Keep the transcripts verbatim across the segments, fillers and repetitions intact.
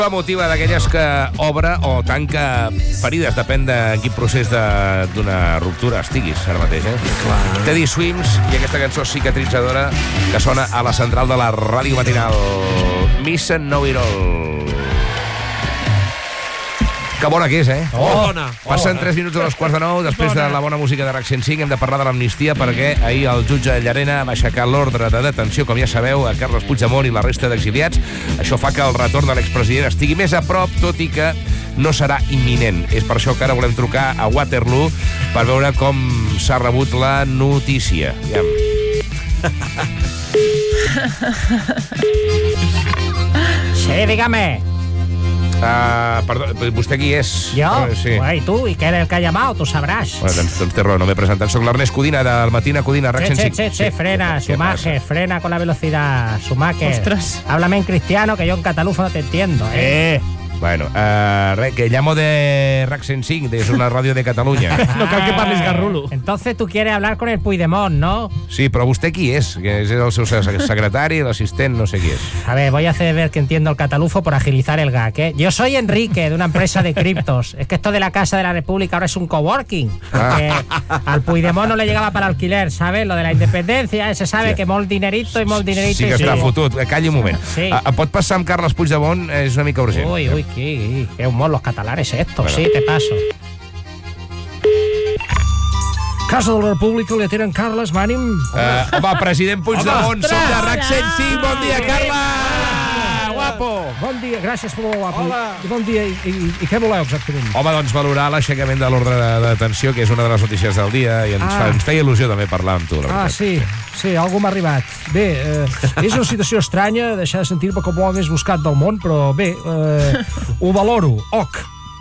Emotiva d'aquelles que obre o tanca ferides, depèn de quin procés d'una ruptura estiguis ara mateix, eh? Clar. Teddy Swims i aquesta cançó cicatritzadora que sona a la central de la ràdio matinal. Miss and Know It All. Que bona que és, eh? Oh, bona. Passen tres minuts a les quarts de nou. Després de la bona música de RAC cent cinc hem de parlar de l'amnistia perquè ahir el jutge Llarena va aixecar l'ordre de detenció, com ja sabeu, a Carles Puigdemont i la resta d'exiliats. Això fa que el retorn de l'expresident estigui més a prop, tot i que no serà imminent. És per això que ara volem trucar a Waterloo per veure com s'ha rebut la notícia. Ja. Sí, dígame. Uh, perdó, vostè qui és? Jo? Uh, sí. Ué, ¿y tú? ¿Y qué eres el que ha llamado? Tú sabrás. Bueno, doncs, doncs té raó, no m'he presentat. Soc l'Ernest Codina, del Matina Codina, RAC Sí, cent sí, cinc. sí, sí, frena, Schumacher, frena con la velocidad, Schumacher. Ostras. Háblame en cristiano, que yo en catalufo no te entiendo, ¿eh? Eh... Bueno, uh, res, que llamo de RAC cent cinc, és una ràdio de Catalunya. No cal que parlis garrulo. Entonces tú quieres hablar con el Puigdemont, ¿no? Sí, però vostè qui és? Que és el seu secretari, l'assistent, no sé qui és. A ver, voy a hacer ver que entiendo el catalufo por agilizar el gag, ¿eh? Yo soy Enrique, de una empresa de criptos. Es que esto de la Casa de la República ahora es un coworking. Porque al Puigdemont no le llegaba para alquiler, ¿sabes? Lo de la independencia, se sabe Sí. que molt dinerito i molt dinerito. Sí que i està sí. fotut. Calli un moment. Sí. Uh, pot passar amb Carles Puigdemont? És una mica urgent. Uy, uy, qué, qué humor los catalanes esto. Bueno. Sí, te paso. Casa de la República, li atenen Carles, m'ànim. Uh, home, president Puigdemont, Home, som de RAC cent cinc. Bon dia, Carles! Guapo! Bon dia, gràcies per lo guapo. Bon dia, i, i, i què voleu exactament? Home, doncs valorar l'aixecament de l'ordre de detenció, que és una de les notícies del dia, i ens, Ah. fa, ens feia il·lusió també parlar amb tu, la Ah, veritat. sí, sí, algú m'ha arribat. Bé, eh, és una situació estranya, deixar de sentir-me com l'home més buscat del món, però bé, eh, ho valoro. Oc.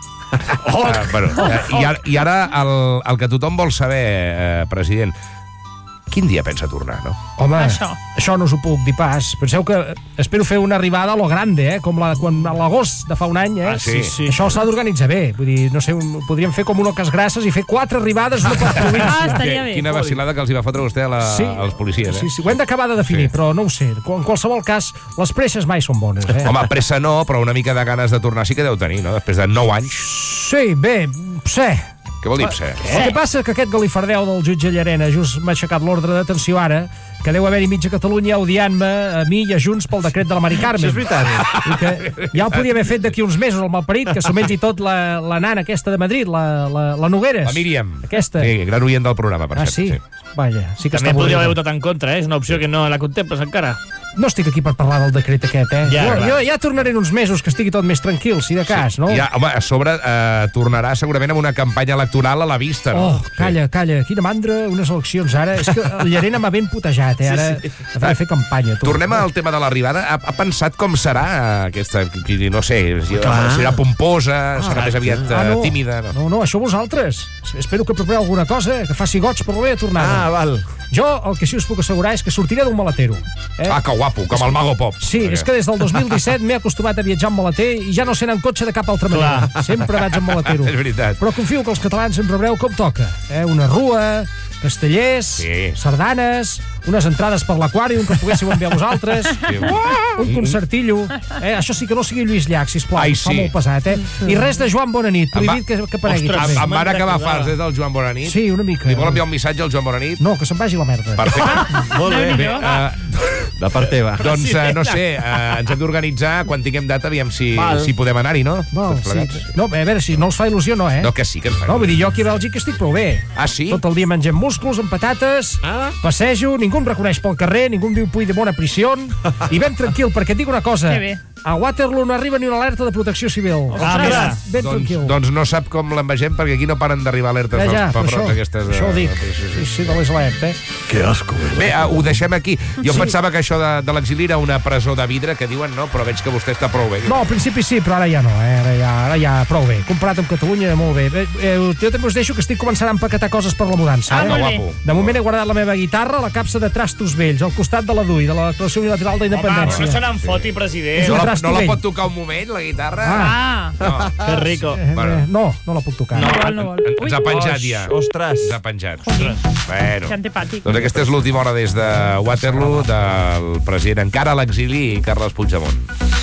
Ah, bueno, eh, i ara, i ara el, el que tothom vol saber, eh, president, quin dia pensa tornar, no? Home, Això. això no us ho puc dir pas. Penseu que espero fer una arribada a lo grande, eh? Com la, quan, a l'agost de fa un any, eh? Ah, sí? Sí. Això s'ha d'organitzar bé. Vull dir, no sé, un, podríem fer com un Oques Grasses i fer quatre arribades una per província. Ah, estaria bé. Quina vacilada que els hi va fotre vostè a la, Sí. als policies, eh? Sí, sí, ho hem d'acabar de definir, Sí. però no ho sé. En qualsevol cas, les presses mai són bones, eh? Home, pressa no, però una mica de ganes de tornar sí que deu tenir, no? Després de nou anys. Sí, bé, sé. Què vol dir, pse? El que passa és que aquest galifardeu del jutge Llarena just m'ha aixecat l'ordre de detenció ara, que deu haver-hi mitja Catalunya odiant-me a mi i a Junts pel decret de la Mari Carmen. Això és veritat. I que ja el podia haver fet d'aquí uns mesos, el malparit, que s'ho mengi tot la, la nana aquesta de Madrid, la, la, la Nogueres. La Míriam. Aquesta. Sí, gran oient del programa, per Ah, cert. sí? Vaja, sí que També està podria haver avorrida. votat en contra, eh? És una opció que no la contemples encara. No estic aquí per parlar del decret aquest, eh? Ja, jo, clar. jo ja tornaré en uns mesos que estigui tot més tranquil, si de cas, no? Ja, home, a sobre eh, tornarà segurament amb una campanya electoral a la vista, no? Oh, calla, calla, quina mandra, unes eleccions ara. És que el Llarena m'ha ben putejat, eh? Ara Sí, sí. de fer campanya. Tu. Tornem al tema de l'arribada. Ha, ha pensat com serà aquesta... No sé, si Clar. serà pomposa, Ah, serà més aviat ah, eh, no. tímida... No? No, no, això vosaltres. Espero que prepareu alguna cosa, que faci goig per voler tornar. Ah, val. Jo el que sí us puc assegurar és que sortiré d'un maletero. Eh? Ah, que guapo, com el Mago Pop. Sí, és que des del dos mil disset m'he acostumat a viatjar amb maleter i ja no sé anar en cotxe de cap altra manera. Clar. Sempre vaig amb maletero. És veritat. Però confio que els catalans em rebreu com toca. Eh? Una rua, castellers, Sí. sardanes, unes entrades per l'aquàrium que poguéssiu enviar vosaltres, Sí. un concertillo. Eh? Això sí que no sigui Lluís Llach, sisplau, Ai, fa sí. molt pesat. Eh? I res de Joan Bonanit, Em va- prohibit que, que aparegui. Ostres, també. Em van M'han acabar recordar. farts des del Joan Bonanit. Sí, una mica. Li vol enviar un missatge al Joan Bonanit? No, que se'n vagi a la merda. Perfecte. Molt bé. Bé, uh, De part teva. doncs, uh, no sé, uh, ens hem d'organitzar quan tinguem data, aviam si, Val. si podem anar-hi, no? No, Tots sí. plegats. no, a veure, si no els fa il·lusió, no, eh? No, que sí que ens fa. No, vull dir, jo aquí a Bèlgica estic prou bé. Ah, sí? Tot el dia mengem músculs amb patates, Ah. passejo, ningú em reconeix pel carrer, ningú em diu Puigdemont a prisió, i ben tranquil, perquè et dic una cosa, Que bé. a Waterloo no arriba ni una alerta de protecció civil. Ah, mira. Ben Doncs, tranquil. doncs no sap com l'envegem, perquè aquí no paren d'arribar alertes ja, ja, dels per pebrots això, aquestes. això ho eh, dic. sí, sí, Sí, sí, de l'Islet, eh? Que asco. Bé, uh, ho deixem aquí. Jo Sí. pensava que això de, de l'exili era una presó de vidre, que diuen no, però veig que vostè està prou bé. No, al principi sí, però ara ja no, eh? Ara ja, ara ja prou bé. Comparat amb Catalunya, molt bé. Eh, eh, jo també us deixo que estic començant a empaquetar coses per la mudança, Ah, eh? molt bé. Guapo. De moment he guardat la meva guitarra a la capsa de trastos vells, al costat de la D U I, de la Declaració Unilateral Home, però d'Independència. no se n'en foti, president. És No un la, trasto no la vell. pot tocar un moment, la guitarra? Ah, No. que rico. Eh, Bueno. eh, no, no la puc tocar. No. vol, no vol. Ens ha penjat ja. Ostres. Ens ha penjat. Ostres. Bueno. Que antipàtic. Doncs aquesta és l'última hora des de Waterloo del president encara a l'exili, Carles Puigdemont.